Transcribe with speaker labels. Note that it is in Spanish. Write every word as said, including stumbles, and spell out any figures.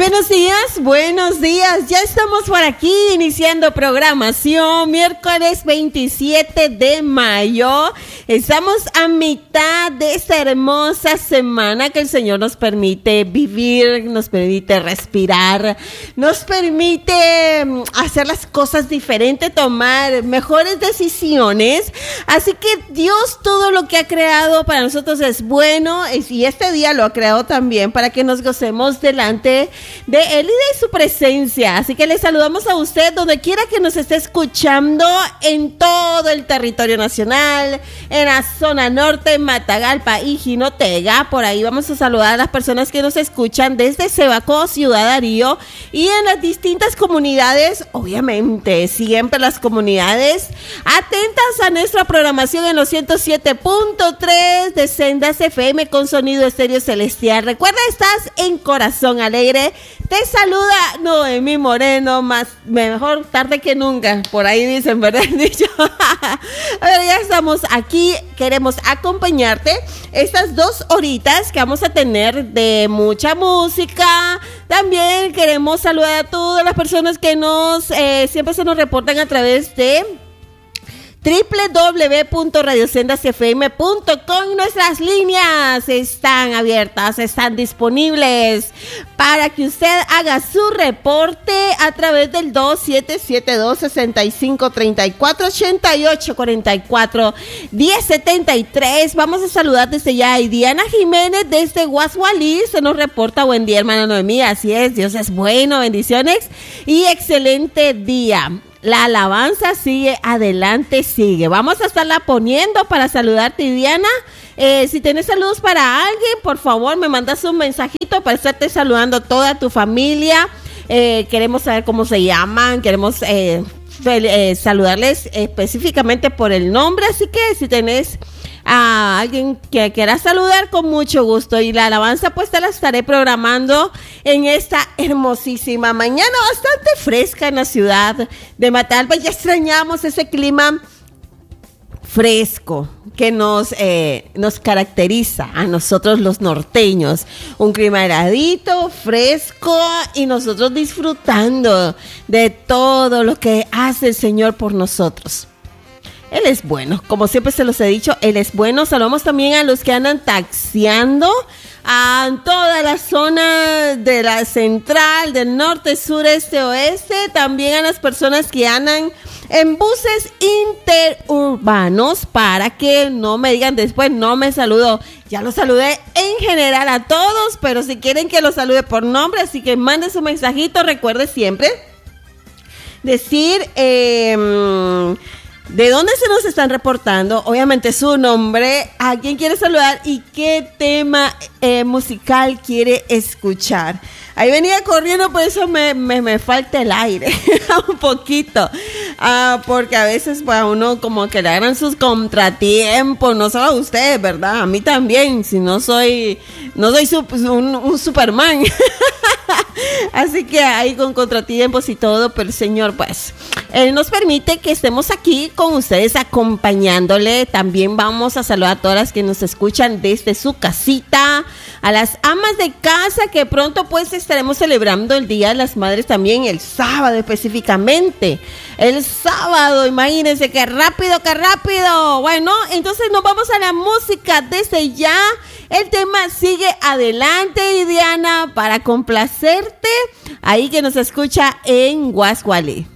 Speaker 1: Buenos días, buenos días. Ya estamos por aquí iniciando programación. Miércoles veintisiete de mayo. Estamos a mitad de esta hermosa semana que el Señor nos permite vivir, nos permite respirar, nos permite hacer las cosas diferentes, tomar mejores decisiones. Así que Dios todo lo que ha creado para nosotros es bueno, y este día lo ha creado también para que nos gocemos delante de Él y de su presencia. Así que le saludamos a usted donde quiera que nos esté escuchando en todo el territorio nacional, en la zona norte, Matagalpa y Jinotega. Por ahí vamos a saludar a las personas que nos escuchan desde Sebacó, Ciudad Darío, y en las distintas comunidades, obviamente, siempre las comunidades atentas a nuestra programación en los ciento siete punto tres de Sendas F M con sonido estéreo celestial. Recuerda, estás en Corazón Alegre. Te saluda Noemí Moreno, más mejor tarde que nunca, por ahí dicen, ¿verdad? Dicho. A ver, ya estamos aquí, queremos acompañarte estas dos horitas que vamos a tener de mucha música. También queremos saludar a todas las personas que nos eh, siempre se nos reportan a través de doble u doble u doble u punto radio sendas f m punto com. Nuestras líneas están abiertas, están disponibles para que usted haga su reporte a través del dos siete siete dos, seis cinco tres cuatro, ocho ocho cuatro cuatro, uno cero siete tres. Vamos a saludar desde ya a Diana Jiménez desde Guasgualí. Se nos reporta: buen día, hermana Noemí. Así es, Dios es bueno, bendiciones y excelente día. La alabanza sigue, adelante sigue. Vamos a estarla poniendo para saludarte, Diana. Eh, si tienes saludos para alguien, por favor, me mandas un mensajito para estarte saludando a toda tu familia. Eh, queremos saber cómo se llaman, queremos eh, fel- eh, saludarles específicamente por el nombre. Así que si tenés a alguien que quiera saludar, con mucho gusto. Y la alabanza pues te la estaré programando en esta hermosísima mañana bastante fresca en la ciudad de Matagalpa. Ya extrañamos ese clima fresco que nos, eh, nos caracteriza a nosotros los norteños. Un clima heladito, fresco, y nosotros disfrutando de todo lo que hace el Señor por nosotros. Él es bueno, como siempre se los he dicho, Él es bueno. Saludamos también a los que andan taxiando a toda la zona de la central, del norte, sur, este, oeste. También a las personas que andan en buses interurbanos, para que no me digan después, no me saludó. Ya los saludé en general a todos, pero si quieren que los salude por nombre, así que manden su mensajito. Recuerde siempre decir Eh, ¿de dónde se nos están reportando? Obviamente su nombre, a quién quiere saludar y qué tema eh, musical quiere escuchar. Ahí venía corriendo, por eso me, me, me falta el aire un poquito. Ah, porque a veces pues, a uno como que le agarran sus contratiempos, no solo a ustedes, ¿verdad? A mí también, si no soy, no soy su, un, un Superman. Así que ahí con contratiempos y todo, pero el Señor pues Él nos permite que estemos aquí con ustedes acompañándole. También vamos a saludar a todas las que nos escuchan desde su casita, a las amas de casa que pronto pues estaremos celebrando el Día de las Madres también, el sábado específicamente. El sábado, imagínense qué rápido, qué rápido. Bueno, entonces nos vamos a la música desde ya. El tema sigue adelante, Diana, para complacerte ahí que nos escucha en Guasgualí.